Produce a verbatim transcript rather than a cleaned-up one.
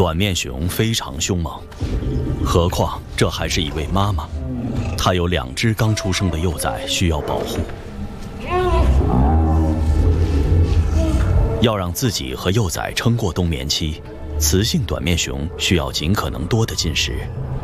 短面熊非常凶猛，何况这还是一位妈妈，她有两只刚出生的幼崽需要保护。要让自己和幼崽撑过冬眠期，雌性短面熊需要尽可能多的进食，